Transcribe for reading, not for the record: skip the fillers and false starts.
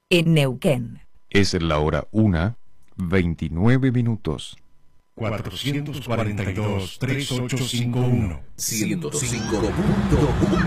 en Neuquén. Es la hora 1:29. 442-3851. 105.1